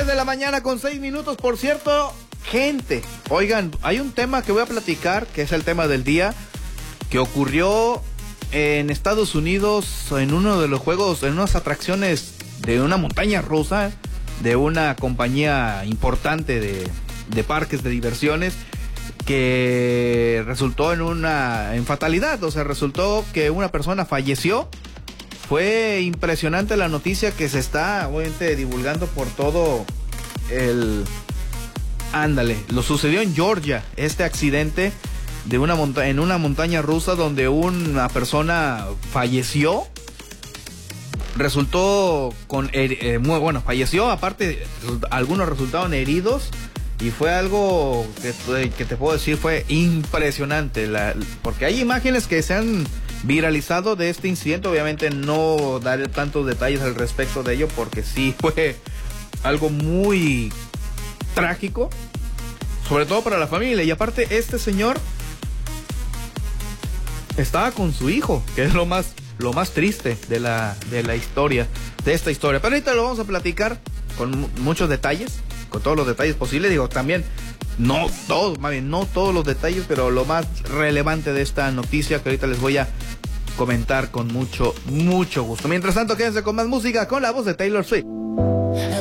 10 de la mañana con 6 minutos, por cierto, gente. Oigan, hay un tema que voy a platicar, que es el tema del día, que ocurrió en Estados Unidos en uno de los juegos, en unas atracciones de una montaña rusa, de una compañía importante de parques de diversiones, que resultó en fatalidad. O sea, resultó que una persona falleció. Fue impresionante la noticia que se está obviamente divulgando por todo el... Ándale, lo sucedió en Georgia, este accidente de en una montaña rusa donde una persona falleció. Resultó falleció, aparte algunos resultaron heridos. Y fue algo que te puedo decir, fue impresionante, porque hay imágenes que se han viralizado de este incidente. Obviamente no daré tantos detalles al respecto de ello, porque sí fue algo muy trágico, sobre todo para la familia. Y aparte, este señor estaba con su hijo, que es lo más triste de la historia, de esta historia. Pero ahorita lo vamos a platicar con muchos detalles, con todos los detalles posibles. Digo, también no todos los detalles, pero lo más relevante de esta noticia que ahorita les voy a comentar con mucho gusto. Mientras tanto, quédense con más música con la voz de Taylor Swift.